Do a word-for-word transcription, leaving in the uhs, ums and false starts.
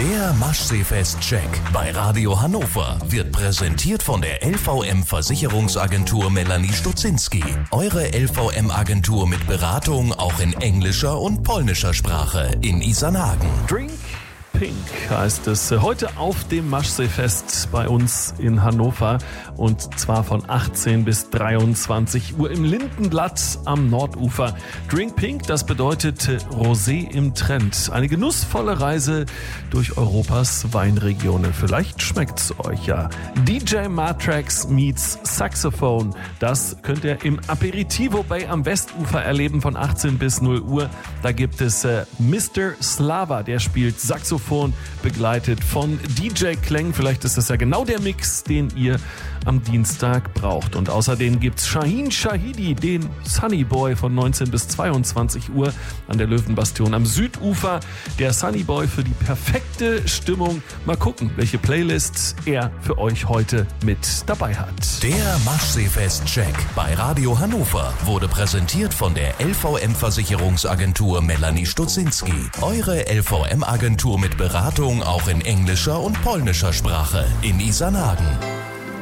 Der Maschseefest-Check bei Radio Hannover wird präsentiert von der L V M-Versicherungsagentur Melanie Stutzinski. Eure L V M-Agentur mit Beratung auch in englischer und polnischer Sprache in Isernhagen. Drink Pink heißt es heute auf dem Maschseefest bei uns in Hannover und zwar von achtzehn bis dreiundzwanzig Uhr im Lindenblatt am Nordufer. Drink Pink, das bedeutet Rosé im Trend. Eine genussvolle Reise durch Europas Weinregionen. Vielleicht schmeckt's euch ja. D J Matrax meets Saxophone. Das könnt ihr im Aperitivo Bay am Westufer erleben von achtzehn bis null Uhr. Da gibt es äh, Mister Slava, der spielt Saxophon, begleitet von D J Kleng. Vielleicht ist das ja genau der Mix, den ihr am Dienstag braucht. Und außerdem gibt's Shahin Shahidi, den Sunny Boy von neunzehn bis zweiundzwanzig Uhr an der Löwenbastion am Südufer. Der Sunny Boy für die perfekte Stimmung. Mal gucken, welche Playlist er für euch heute mit dabei hat. Der Maschseefest-Check bei Radio Hannover wurde präsentiert von der L V M-Versicherungsagentur Melanie Stutzinski. Eure L V M-Agentur mit Beratung auch in englischer und polnischer Sprache in Isernhagen.